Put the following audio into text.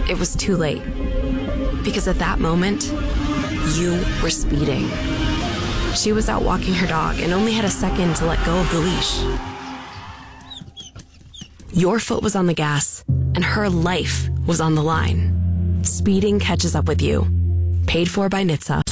it was too late. Because at that moment, you were speeding. She was out walking her dog and only had a second to let go of the leash. Your foot was on the gas, and her life was on the line. Speeding catches up with you. Paid for by NHTSA.